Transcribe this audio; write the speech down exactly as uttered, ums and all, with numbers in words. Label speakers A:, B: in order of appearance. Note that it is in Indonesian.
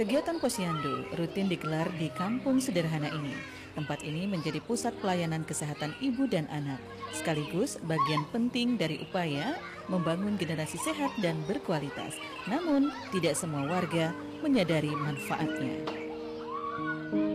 A: Kegiatan Posyandu rutin digelar di kampung sederhana ini. Tempat ini menjadi pusat pelayanan kesehatan ibu dan anak, sekaligus bagian penting dari upaya membangun generasi sehat dan berkualitas. Namun, tidak semua warga menyadari manfaatnya.